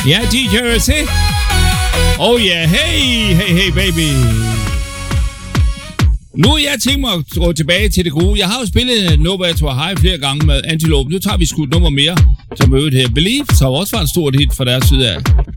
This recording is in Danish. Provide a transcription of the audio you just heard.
Ja, DJ Rosé. Oh yeah, hey baby. Nu er jeg tænkt mig at gå tilbage til det gode. Jeg har jo spillet Nobody to High flere gange med Antelope. Nu tager vi sgu et nummer mere, som øvrigt her. Believe, så også var en stort hit fra deres side af.